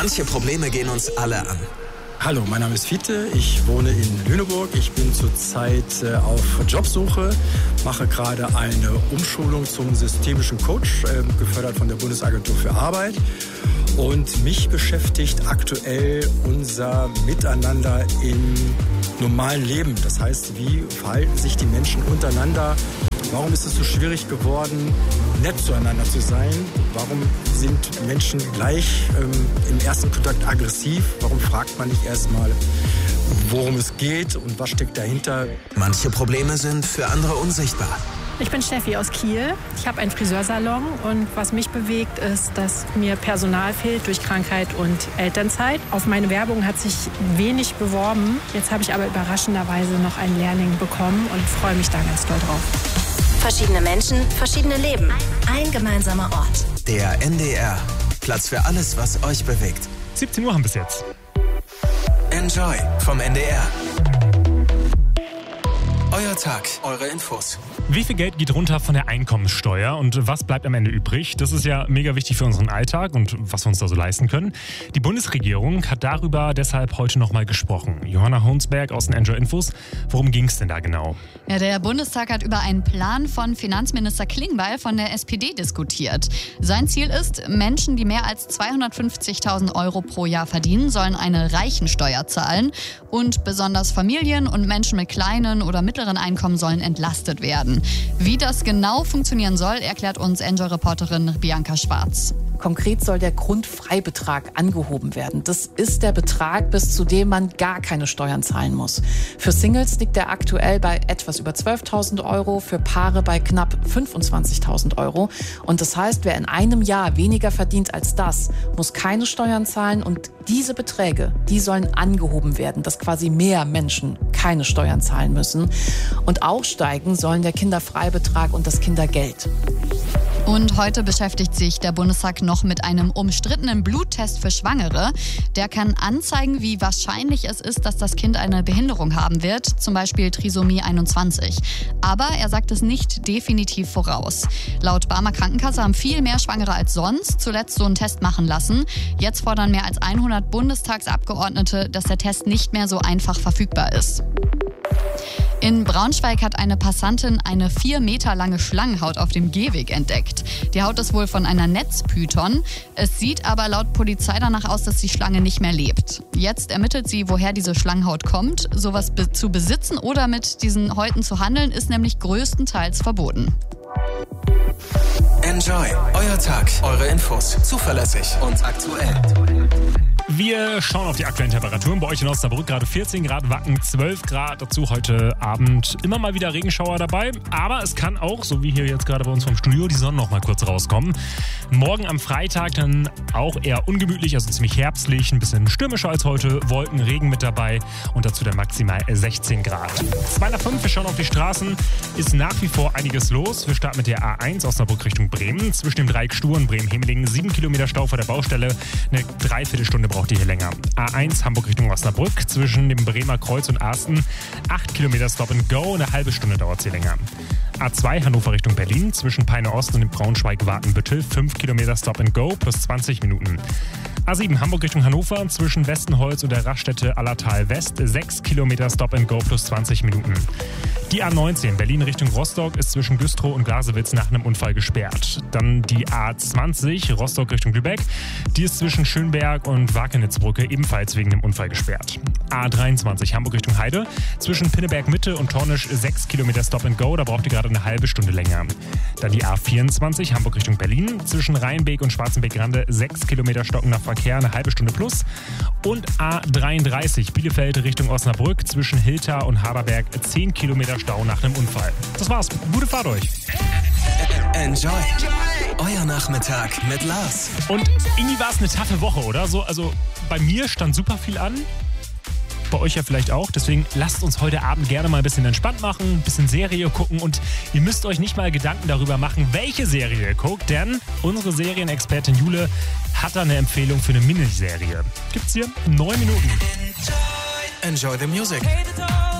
Manche Probleme gehen uns alle an. Hallo, mein Name ist Fiete, ich wohne in Lüneburg. Ich bin zurzeit auf Jobsuche, mache gerade eine Umschulung zum systemischen Coach, gefördert von der Bundesagentur für Arbeit. Und mich beschäftigt aktuell unser Miteinander im normalen Leben. Das heißt, wie verhalten sich die Menschen untereinander? Warum ist es so schwierig geworden, nett zueinander zu sein? Warum sind Menschen gleich im ersten Kontakt aggressiv? Warum fragt man nicht erstmal, worum es geht und was steckt dahinter? Manche Probleme sind für andere unsichtbar. Ich bin Steffi aus Kiel. Ich habe einen Friseursalon und was mich bewegt, ist, dass mir Personal fehlt durch Krankheit und Elternzeit. Auf meine Werbung hat sich wenig beworben. Jetzt habe ich aber überraschenderweise noch einen Lehrling bekommen und freue mich da ganz doll drauf. Verschiedene Menschen, verschiedene Leben. Ein gemeinsamer Ort. Der NDR. Platz für alles, was euch bewegt. 17 Uhr haben bis jetzt. Enjoy vom NDR. Euer Tag, eure Infos. Wie viel Geld geht runter von der Einkommenssteuer und was bleibt am Ende übrig? Das ist ja mega wichtig für unseren Alltag und was wir uns da so leisten können. Die Bundesregierung hat darüber deshalb heute nochmal gesprochen. Johanna Honsberg aus den Enjoy Infos. Worum ging es denn da genau? Ja, der Bundestag hat über einen Plan von Finanzminister Klingbeil von der SPD diskutiert. Sein Ziel ist, Menschen, die mehr als 250.000 Euro pro Jahr verdienen, sollen eine Reichensteuer zahlen. Und besonders Familien und Menschen mit kleinen oder mittleren Einkommen sollen entlastet werden. Wie das genau funktionieren soll, erklärt uns Enjoy-Reporterin Bianca Schwarz. Konkret soll der Grundfreibetrag angehoben werden. Das ist der Betrag, bis zu dem man gar keine Steuern zahlen muss. Für Singles liegt er aktuell bei etwas über 12.000 Euro, für Paare bei knapp 25.000 Euro. Und das heißt, wer in einem Jahr weniger verdient als das, muss keine Steuern zahlen. Und diese Beträge, die sollen angehoben werden, dass quasi mehr Menschen keine Steuern zahlen müssen. Und aufsteigen sollen der Kinderfreibetrag und das Kindergeld. Und heute beschäftigt sich der Bundestag noch mit einem umstrittenen Bluttest für Schwangere. Der kann anzeigen, wie wahrscheinlich es ist, dass das Kind eine Behinderung haben wird, zum Beispiel Trisomie 21. Aber er sagt es nicht definitiv voraus. Laut Barmer Krankenkasse haben viel mehr Schwangere als sonst zuletzt so einen Test machen lassen. Jetzt fordern mehr als 100 Bundestagsabgeordnete, dass der Test nicht mehr so einfach verfügbar ist. In Braunschweig hat eine Passantin eine 4 Meter lange Schlangenhaut auf dem Gehweg entdeckt. Die Haut ist wohl von einer Netzpython. Es sieht aber laut Polizei danach aus, dass die Schlange nicht mehr lebt. Jetzt ermittelt sie, woher diese Schlangenhaut kommt. Sowas zu besitzen oder mit diesen Häuten zu handeln, ist nämlich größtenteils verboten. Enjoy, euer Tag, eure Infos. Zuverlässig und aktuell. Wir schauen auf die aktuellen Temperaturen. Bei euch in Osnabrück gerade 14 Grad, Wacken 12 Grad. Dazu heute Abend immer mal wieder Regenschauer dabei. Aber es kann auch, so wie hier jetzt gerade bei uns vom Studio, die Sonne noch mal kurz rauskommen. Morgen am Freitag dann auch eher ungemütlich, also ziemlich herbstlich, ein bisschen stürmischer als heute. Wolken, Regen mit dabei und dazu dann maximal 16 Grad. 205, wir schauen auf die Straßen. Ist nach wie vor einiges los. Wir starten mit der A1 Osnabrück Richtung Bremen. Zwischen dem Dreieck Stur und Bremen-Hemelingen 7 Kilometer Stau vor der Baustelle. Eine Dreiviertelstunde braucht ihr hier länger. A1 Hamburg Richtung Osnabrück. Zwischen dem Bremer Kreuz und Arsten 8 Kilometer Stop and Go. Eine halbe Stunde dauert es hier länger. A2 Hannover Richtung Berlin. Zwischen Peine Ost und dem Braunschweig-Wartenbüttel 5 Kilometer Stop and Go plus 20 Minuten. A7 Hamburg Richtung Hannover. Zwischen Westenholz und der Raststätte Allertal West 6 Kilometer Stop and Go plus 20 Minuten. Die A19 Berlin Richtung Rostock ist zwischen Güstrow und Glasewitz nach einem Unfall gesperrt. Dann die A20 Rostock Richtung Lübeck. Die ist zwischen Schönberg und Wakenitzbrücke ebenfalls wegen einem Unfall gesperrt. A23 Hamburg Richtung Heide. Zwischen Pinneberg Mitte und Tornisch 6 Kilometer Stop and Go. Da braucht ihr gerade eine halbe Stunde länger. Dann die A24 Hamburg Richtung Berlin. Zwischen Rheinbeek und Schwarzenbeek-Grande 6 Kilometer Stocken nach Verkehr, eine halbe Stunde plus. Und A33 Bielefeld Richtung Osnabrück. Zwischen Hilta und Haberberg 10 Kilometer Stau nach einem Unfall. Das war's. Gute Fahrt euch. Enjoy. Euer Nachmittag mit Lars. Und irgendwie war es eine taffe Woche, oder? So, also bei mir stand super viel an. Bei euch ja vielleicht auch. Deswegen lasst uns heute Abend gerne mal ein bisschen entspannt machen, ein bisschen Serie gucken und ihr müsst euch nicht mal Gedanken darüber machen, welche Serie ihr guckt, denn unsere Serienexpertin Jule hat da eine Empfehlung für eine Miniserie. Gibt's hier 9 Minuten. Enjoy the music.